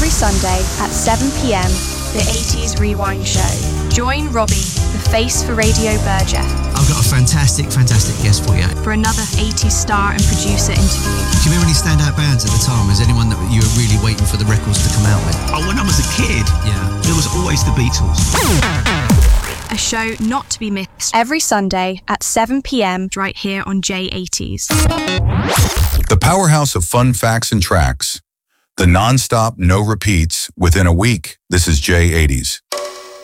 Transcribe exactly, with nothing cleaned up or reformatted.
every Sunday at seven p.m, the eighties Rewind Show. Join Robbie, the face for Radio Berger. I've got a fantastic, fantastic guest for you. For another eighties star and producer interview. Do you remember any standout bands at the time? Was anyone that you were really waiting for the records to come out with? Oh, when I was a kid, yeah, it was always the Beatles. A show not to be missed every Sunday at seven p.m. right here on J eighties. The powerhouse of fun facts and tracks. The non-stop, no repeats within a week. This is J eighties.